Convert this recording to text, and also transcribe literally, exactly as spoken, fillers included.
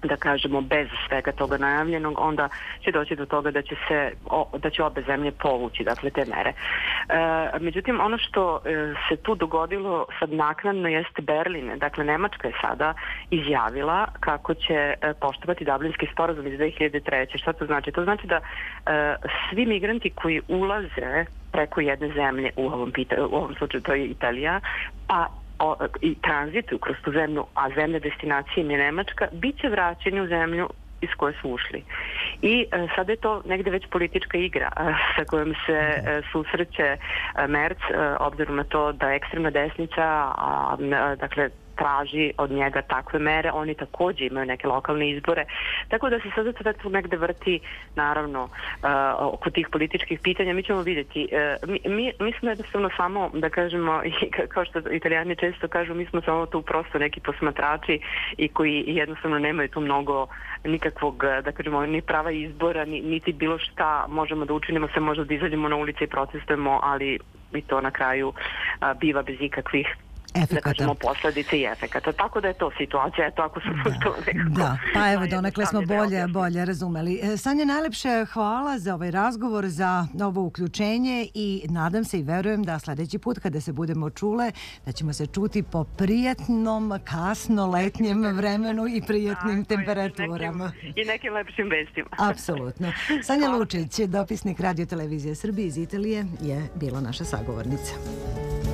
da kažemo, bez svega toga najavljenog, onda će doći do toga da će se, o, da će obe zemlje povući, dakle, te mere. E, međutim, ono što e, se tu dogodilo sad naknadno jeste Berlin. Dakle, Nemačka je sada izjavila kako će e, poštovati Dublinski sporazum iz dve hiljade treće. Šta to znači? To znači da e, svi migranti koji ulaze preko jedne zemlje, u ovom, pita, u ovom slučaju to je Italija, pa O, i tranzituju kroz tu zemlju, a zemlja destinacije im je Nemačka, bit će vraćeni u zemlju iz koje su ušli. I e, sada je to negde već politička igra e, sa kojom se e, susreće e, Merz, e, obzirom na to da ekstremna desnica, a, a, dakle, traži od njega takve mere, oni takođe imaju neke lokalne izbore, tako da se sada to tu negde vrti, naravno, uh, oko tih političkih pitanja. Mi ćemo vidjeti. Uh, mi, mi, mi smo jednostavno samo, da kažemo, i kao što Italijani često kažu, mi smo samo tu prosto neki posmatrači i koji jednostavno nemaju tu mnogo nikakvog, da kažemo, ni prava izbora, ni, niti bilo šta možemo da učinimo, se možda da izađemo na ulice i protestujemo, ali i to na kraju uh, biva bez ikakvih efekata. Da kažemo, posledice i efekata. Tako da je to situacija, eto, ako smo da, to nekako... Da, pa evo, donekle smo bolje, bolje razumeli. Sanja, najlepše hvala za ovaj razgovor, za ovo uključenje i nadam se i verujem da sljedeći put kada se budemo čule, da ćemo se čuti po prijatnom, kasno letnjem vremenu i prijatnim da, temperaturama. I nekim, i nekim lepšim vestima. Apsolutno. Sanja Lučić, dopisnik Radio Televizije Srbije iz Italije, je bila naša sagovornica.